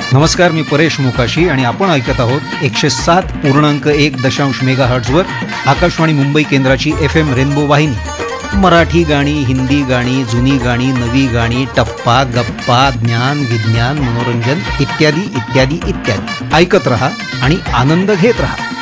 नमस्कार, मी परेश मोकाशी आणि आपण ऐकत आहोत 107.1 मेगाहर्ट्झवर आकाशवाणी मुंबई केंद्राची FM रेनबो वाहिनी. मराठी गाणी, हिंदी गाणी, जुनी गाणी, नवी गाणी, टप्पा, गप्पा, ज्ञान, विज्ञान, मनोरंजन इत्यादी इत्यादी इत्यादी. ऐकत रहा आणि आनंद घेत रहा.